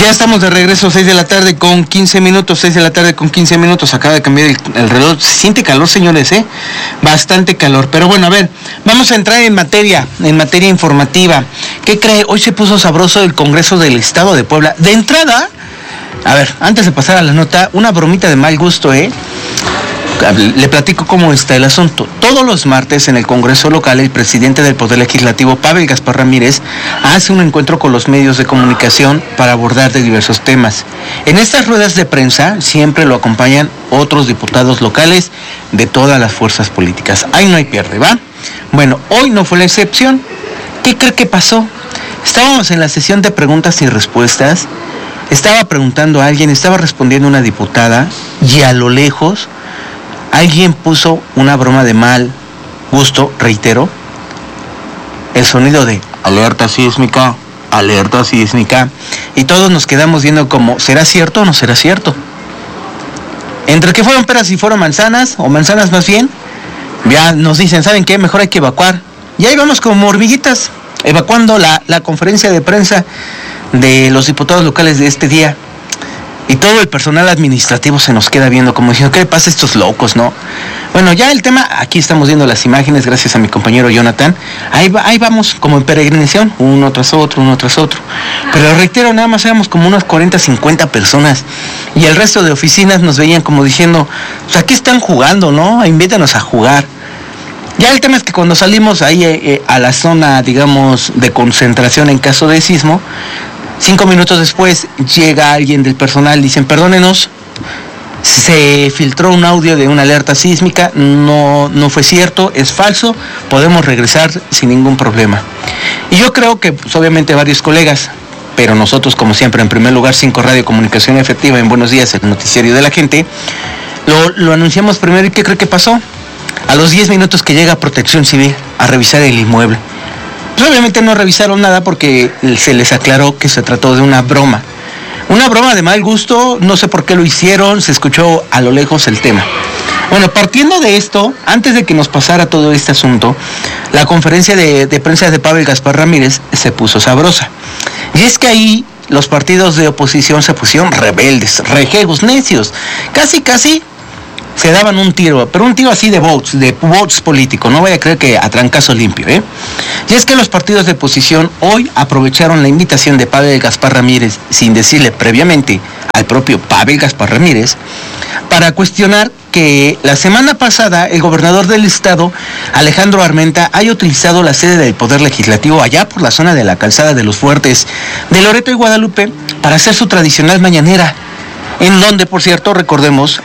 Ya estamos de regreso, 6 de la tarde con 15 minutos, 6 de la tarde con 15 minutos, acaba de cambiar el reloj. Se siente calor, señores, bastante calor. Pero bueno, a ver, vamos a entrar en materia informativa. ¿Qué cree? Hoy se puso sabroso el Congreso del Estado de Puebla. De entrada, a ver, antes de pasar a la nota, una bromita de mal gusto, Le platico cómo está el asunto. Todos los martes en el Congreso local, el presidente del Poder Legislativo, Pavel Gaspar Ramírez, hace un encuentro con los medios de comunicación para abordar de diversos temas. En estas ruedas de prensa siempre lo acompañan otros diputados locales de todas las fuerzas políticas. Ahí no hay pierde, ¿va? Bueno, hoy no fue la excepción. ¿Qué cree que pasó? Estábamos en la sesión de preguntas y respuestas. Estaba preguntando a alguien, estaba respondiendo una diputada y a lo lejos alguien puso una broma de mal gusto, reitero, el sonido de alerta sísmica, y todos nos quedamos viendo como, ¿será cierto o no será cierto? Entre que fueron peras y fueron manzanas, o manzanas más bien, ya nos dicen, ¿saben qué? Mejor hay que evacuar. Y ahí vamos como hormiguitas, evacuando la conferencia de prensa de los diputados locales de este día. Y todo el personal administrativo se nos queda viendo como diciendo, ¿qué le pasa a estos locos, no? Bueno, ya el tema, aquí estamos viendo las imágenes, gracias a mi compañero Jonathan. Ahí vamos como en peregrinación, uno tras otro. Pero reitero, nada más éramos como unas 40, 50 personas. Y el resto de oficinas nos veían como diciendo, pues aquí están jugando, ¿no? Invítanos a jugar. Ya el tema es que cuando salimos ahí a la zona, digamos, de concentración en caso de sismo, 5 minutos después llega alguien del personal, dicen, perdónenos, se filtró un audio de una alerta sísmica, no fue cierto, es falso, podemos regresar sin ningún problema. Y yo creo que, pues, obviamente varios colegas, pero nosotros como siempre, en primer lugar, 5 Radio Comunicación Efectiva, en Buenos Días, el noticiario de la gente, lo anunciamos primero. ¿Y qué cree que pasó? A los 10 minutos que llega Protección Civil a revisar el inmueble. Pues obviamente no revisaron nada porque se les aclaró que se trató de una broma. Una broma de mal gusto, no sé por qué lo hicieron, se escuchó a lo lejos el tema. Bueno, partiendo de esto, antes de que nos pasara todo este asunto, la conferencia de prensa de Pavel Gaspar Ramírez se puso sabrosa. Y es que ahí los partidos de oposición se pusieron rebeldes, rejegos, necios, casi se daban un tiro, pero un tiro así de votos político, no vaya a creer que a trancazo limpio, Y es que los partidos de oposición hoy aprovecharon la invitación de Pavel Gaspar Ramírez, sin decirle previamente al propio Pavel Gaspar Ramírez, para cuestionar que la semana pasada el gobernador del estado, Alejandro Armenta, haya utilizado la sede del Poder Legislativo allá por la zona de la Calzada de los Fuertes de Loreto y Guadalupe para hacer su tradicional mañanera. En donde, por cierto, recordemos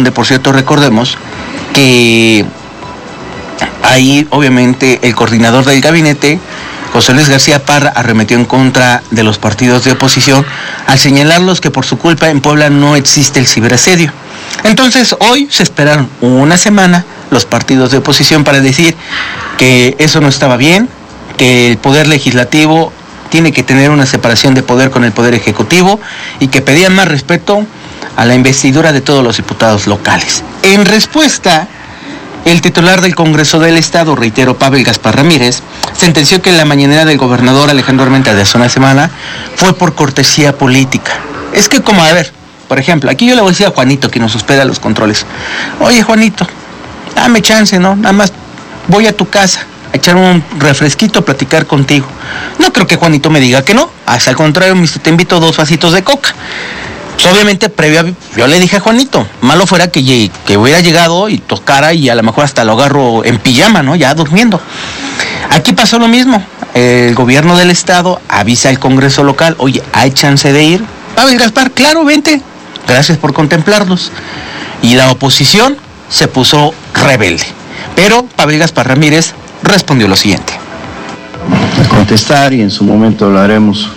que ahí, obviamente, el coordinador del gabinete, José Luis García Parra, arremetió en contra de los partidos de oposición al señalarlos que por su culpa en Puebla no existe el ciberasedio. Entonces, hoy se esperaron una semana los partidos de oposición para decir que eso no estaba bien, que el Poder Legislativo tiene que tener una separación de poder con el Poder Ejecutivo y que pedían más respeto a la investidura de todos los diputados locales. En respuesta, el titular del Congreso del Estado, reitero, Pavel Gaspar Ramírez, sentenció que la mañanera del gobernador Alejandro Armenta de hace una semana fue por cortesía política. Es que como, a ver, por ejemplo, aquí yo le voy a decir a Juanito, que nos hospeda los controles, oye Juanito, dame chance, ¿no? Nada más voy a tu casa a echar un refresquito, a platicar contigo. No creo que Juanito me diga que no, hasta al contrario, te invito 2 vasitos de coca. Pues obviamente, yo le dije a Juanito, malo fuera que hubiera llegado y tocara y a lo mejor hasta lo agarro en pijama, ¿no? Ya durmiendo. Aquí pasó lo mismo. El gobierno del estado avisa al Congreso local, oye, ¿hay chance de ir? Pavel Gaspar, claro, vente. Gracias por contemplarnos. Y la oposición se puso rebelde. Pero Pavel Gaspar Ramírez respondió lo siguiente. A contestar, y en su momento lo haremos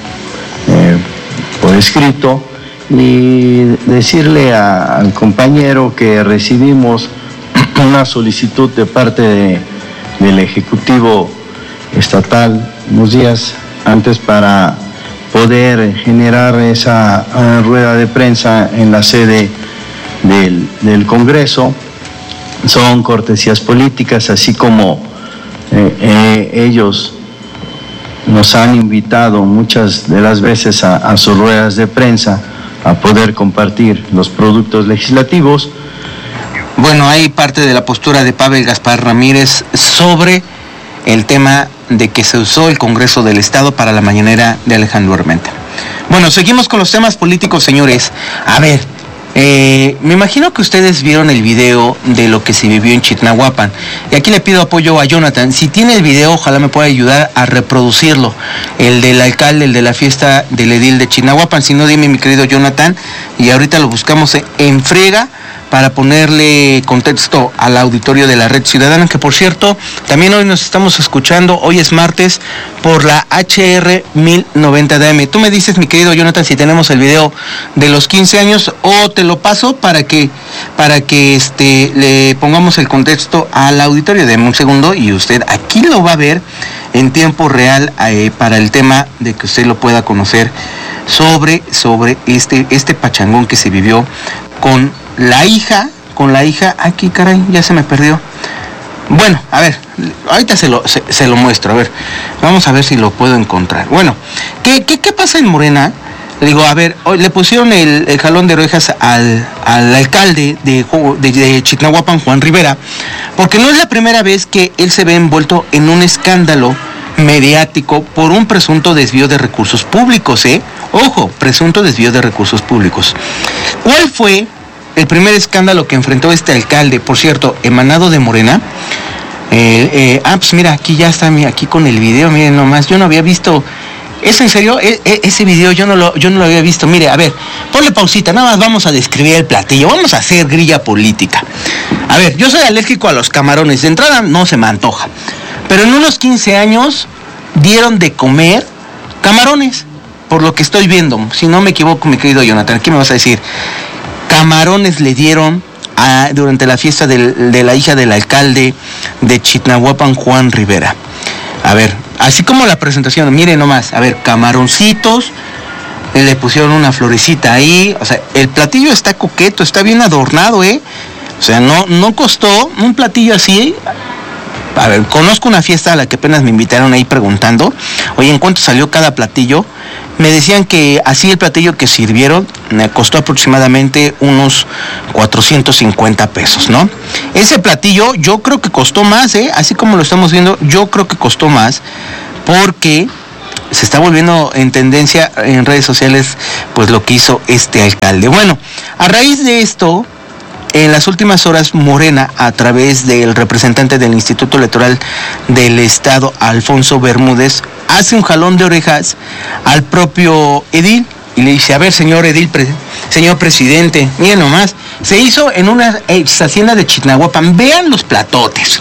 por escrito, y decirle al compañero que recibimos una solicitud de parte del Ejecutivo Estatal unos días antes para poder generar esa rueda de prensa en la sede del Congreso. Son cortesías políticas, así como ellos nos han invitado muchas de las veces a sus ruedas de prensa a poder compartir los productos legislativos. Bueno, hay parte de la postura de Pavel Gaspar Ramírez sobre el tema de que se usó el Congreso del Estado para la mañanera de Alejandro Armenta. Bueno, seguimos con los temas políticos, señores. A ver, me imagino que ustedes vieron el video de lo que se vivió en Chignahuapan. Y aquí le pido apoyo a Jonathan. Si tiene el video, ojalá me pueda ayudar a reproducirlo. El del alcalde, el de la fiesta del edil de Chignahuapan. Si no, dime, mi querido Jonathan. Y ahorita lo buscamos en friega para ponerle contexto al auditorio de la Red Ciudadana, que por cierto, también hoy nos estamos escuchando, hoy es martes, por la HR 1090 de AM. Tú me dices, mi querido Jonathan, si tenemos el video de los 15 años, o te lo paso para que le pongamos el contexto al auditorio. Deme un segundo y usted aquí lo va a ver en tiempo real para el tema de que usted lo pueda conocer sobre este pachangón que se vivió con la hija, aquí caray, ya se me perdió. Bueno, a ver, ahorita se lo muestro, a ver, vamos a ver si lo puedo encontrar. Bueno, ¿qué pasa en Morena? Le digo, a ver, hoy le pusieron el jalón de orejas al alcalde de Chignahuapan, Juan Rivera, porque no es la primera vez que él se ve envuelto en un escándalo mediático por un presunto desvío de recursos públicos, Ojo, presunto desvío de recursos públicos. ¿Cuál fue el primer escándalo que enfrentó este alcalde, por cierto, emanado de Morena? Pues mira, aquí ya está, aquí con el video, miren nomás, yo no había visto, ¿es en serio? Ese video yo no lo había visto. Mire, a ver, ponle pausita, nada más vamos a describir el platillo, vamos a hacer grilla política. A ver, yo soy alérgico a los camarones, de entrada no se me antoja, pero en unos 15 años dieron de comer camarones, por lo que estoy viendo, si no me equivoco, mi querido Jonathan, ¿qué me vas a decir? Camarones le dieron durante la fiesta de la hija del alcalde de Chignahuapan, Juan Rivera. A ver, así como la presentación, miren nomás, a ver, camaroncitos, le pusieron una florecita ahí, o sea, el platillo está coqueto, está bien adornado, O sea, no costó un platillo así. A ver, conozco una fiesta a la que apenas me invitaron ahí preguntando, oye, ¿en cuánto salió cada platillo? Me decían que así el platillo que sirvieron me costó aproximadamente unos 450 pesos, ¿no? Ese platillo yo creo que costó más, así como lo estamos viendo, yo creo que costó más porque se está volviendo en tendencia en redes sociales pues lo que hizo este alcalde. Bueno, a raíz de esto, en las últimas horas, Morena, a través del representante del Instituto Electoral del Estado, Alfonso Bermúdez, hace un jalón de orejas al propio edil y le dice, a ver, señor edil, señor presidente, miren nomás, se hizo en una ex hacienda de Chignahuapan, vean los platotes.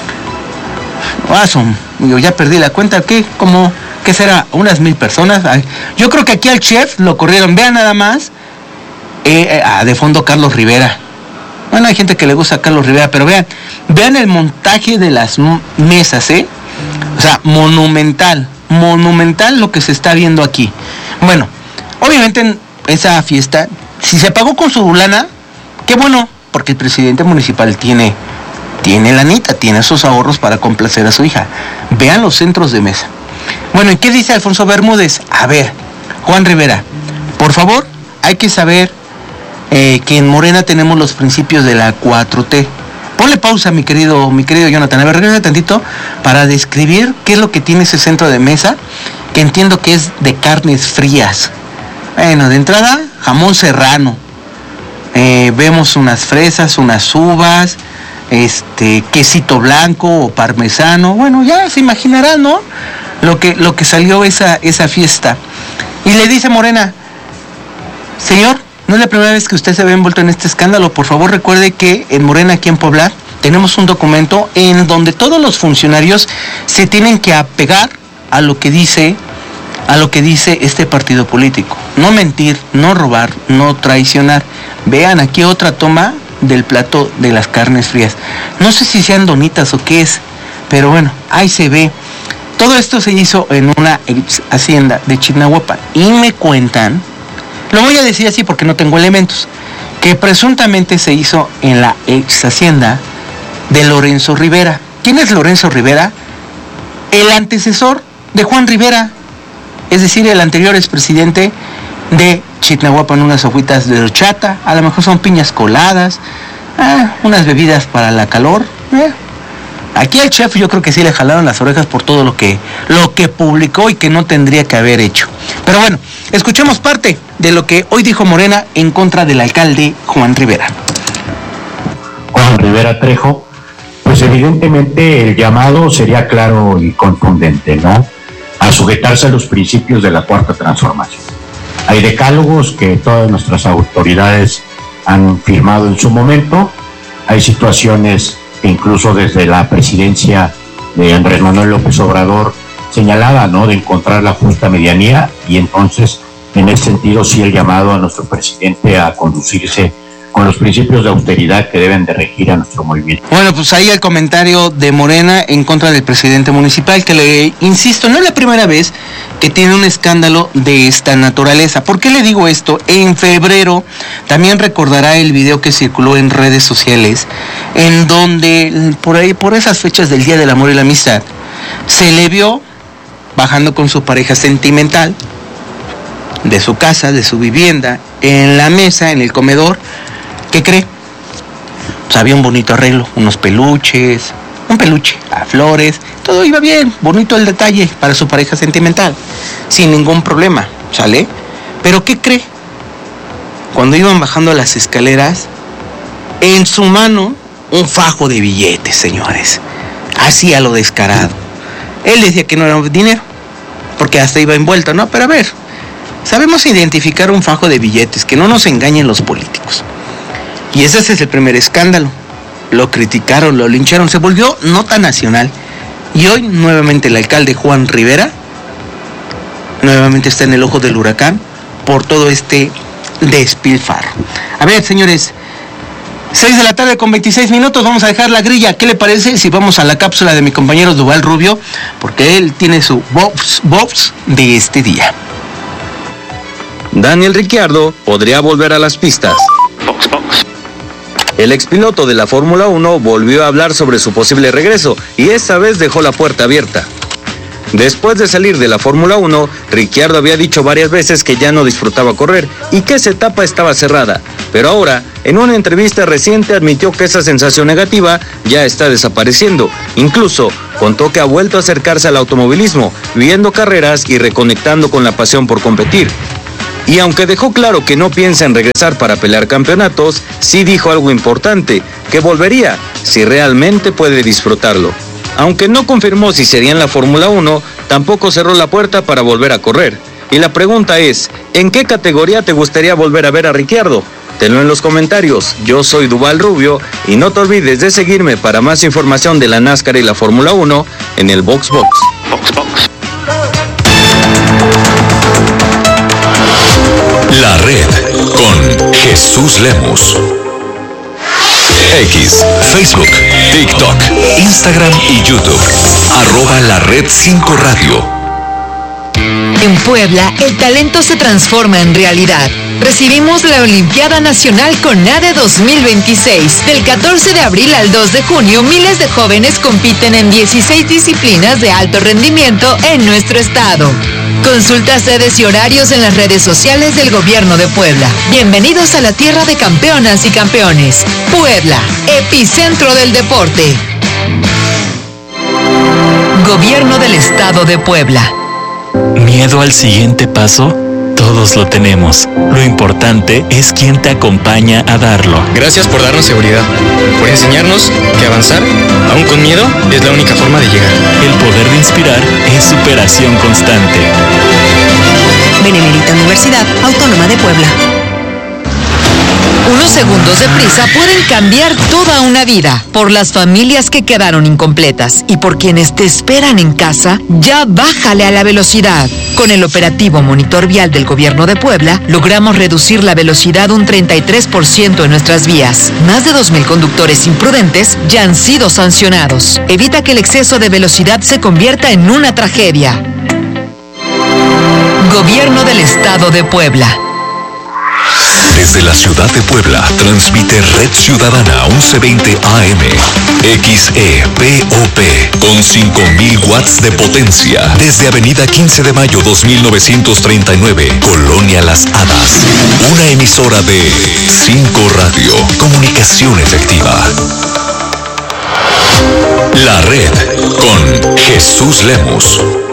Ya perdí la cuenta, ¿qué será? ¿Unas 1,000 personas? Ay, yo creo que aquí al chef lo corrieron, vean nada más, de fondo Carlos Rivera. Bueno, hay gente que le gusta a Carlos Rivera, pero vean el montaje de las mesas, O sea, monumental lo que se está viendo aquí. Bueno, obviamente en esa fiesta, si se pagó con su lana, qué bueno, porque el presidente municipal tiene lanita, tiene sus ahorros para complacer a su hija. Vean los centros de mesa. Bueno, ¿y qué dice Alfonso Bermúdez? A ver, Juan Rivera, por favor, hay que saber que en Morena tenemos los principios de la 4T. Ponle pausa, mi querido Jonathan. A ver, regresa tantito para describir qué es lo que tiene ese centro de mesa, que entiendo que es de carnes frías. Bueno, de entrada, jamón serrano. Vemos unas fresas, unas uvas, quesito blanco o parmesano. Bueno, ya se imaginarán, ¿no? Lo que salió esa fiesta. Y le dice Morena, señor, no es la primera vez que usted se ve envuelto en este escándalo. Por favor, recuerde que en Morena, aquí en Puebla, tenemos un documento en donde todos los funcionarios se tienen que apegar a lo que dice este partido político. No mentir, no robar, no traicionar. Vean aquí otra toma del plato de las carnes frías. No sé si sean donitas o qué es, pero bueno, ahí se ve. Todo esto se hizo en una hacienda de Chignahuapan. Y me cuentan, lo voy a decir así porque no tengo elementos, que presuntamente se hizo en la ex hacienda de Lorenzo Rivera. ¿Quién es Lorenzo Rivera? El antecesor de Juan Rivera, es decir, el anterior expresidente de Chignahuapan, unas hojitas de horchata, a lo mejor son piñas coladas, unas bebidas para la calor. Aquí al chef yo creo que sí le jalaron las orejas por todo lo que publicó y que no tendría que haber hecho. Pero bueno, escuchemos parte de lo que hoy dijo Morena en contra del alcalde Juan Rivera. Juan Rivera Trejo, pues evidentemente el llamado sería claro y contundente, ¿no? A sujetarse a los principios de la Cuarta Transformación. Hay decálogos que todas nuestras autoridades han firmado en su momento, hay situaciones que incluso desde la presidencia de Andrés Manuel López Obrador señalaba, ¿no?, de encontrar la justa medianía, y entonces en ese sentido sí el llamado a nuestro presidente a conducirse con los principios de austeridad que deben de regir a nuestro movimiento. Bueno, pues ahí el comentario de Morena en contra del presidente municipal, que le insisto, no es la primera vez que tiene un escándalo de esta naturaleza. ¿Por qué le digo esto? En febrero también recordará el video que circuló en redes sociales, en donde por esas fechas del Día del Amor y la Amistad, se le vio bajando con su pareja sentimental de su casa, de su vivienda, en la mesa, en el comedor. ¿Qué cree? Pues había un bonito arreglo, unos peluches, un peluche a flores, todo iba bien, bonito el detalle para su pareja sentimental, sin ningún problema, ¿sale? Pero ¿qué cree? Cuando iban bajando las escaleras, en su mano, un fajo de billetes, señores, así a lo descarado. Él decía que no era dinero, porque hasta iba envuelto, ¿no? Pero a ver, sabemos identificar un fajo de billetes, que no nos engañen los políticos. Y ese es el primer escándalo. Lo criticaron, lo lincharon, se volvió nota nacional. Y hoy nuevamente el alcalde Juan Rivera nuevamente está en el ojo del huracán por todo este despilfarro. A ver, señores, 6:26 p.m, vamos a dejar la grilla. ¿Qué le parece si vamos a la cápsula de mi compañero Duval Rubio? Porque él tiene su Bobs de este día. Daniel Ricciardo podría volver a las pistas. El expiloto de la Fórmula 1 volvió a hablar sobre su posible regreso y esta vez dejó la puerta abierta. Después de salir de la Fórmula 1, Ricciardo había dicho varias veces que ya no disfrutaba correr y que esa etapa estaba cerrada, pero ahora, en una entrevista reciente, admitió que esa sensación negativa ya está desapareciendo. Incluso contó que ha vuelto a acercarse al automovilismo, viendo carreras y reconectando con la pasión por competir. Y aunque dejó claro que no piensa en regresar para pelear campeonatos, sí dijo algo importante, que volvería si realmente puede disfrutarlo. Aunque no confirmó si sería en la Fórmula 1, tampoco cerró la puerta para volver a correr. Y la pregunta es, ¿en qué categoría te gustaría volver a ver a Ricciardo? Tenlo en los comentarios. Yo soy Duval Rubio y no te olvides de seguirme para más información de la NASCAR y la Fórmula 1 en el Box. La Red con Jesús Lemus. X, Facebook, TikTok, Instagram y YouTube. @LaRed5Radio. En Puebla, el talento se transforma en realidad. Recibimos la Olimpiada Nacional CONADE 2026. Del 14 de abril al 2 de junio, miles de jóvenes compiten en 16 disciplinas de alto rendimiento en nuestro estado. Consulta sedes y horarios en las redes sociales del Gobierno de Puebla. Bienvenidos a la tierra de campeonas y campeones. Puebla, epicentro del deporte. Gobierno del Estado de Puebla. ¿Miedo al siguiente paso? Todos lo tenemos. Lo importante es quién te acompaña a darlo. Gracias por darnos seguridad, por enseñarnos que avanzar, aún con miedo, es la única forma de llegar. El poder de inspirar es superación constante. Benemérita Universidad Autónoma de Puebla. Unos segundos de prisa pueden cambiar toda una vida. Por las familias que quedaron incompletas y por quienes te esperan en casa, ya bájale a la velocidad. Con el operativo Monitor Vial del Gobierno de Puebla, logramos reducir la velocidad un 33% en nuestras vías. Más de 2,000 conductores imprudentes ya han sido sancionados. Evita que el exceso de velocidad se convierta en una tragedia. Gobierno del Estado de Puebla. Desde la ciudad de Puebla, transmite Red Ciudadana 1120 AM, XEPOP, con 5000 watts de potencia. Desde Avenida 15 de Mayo 2939, Colonia Las Hadas. Una emisora de 5 Radio, comunicación efectiva. La Red, con Jesús Lemus.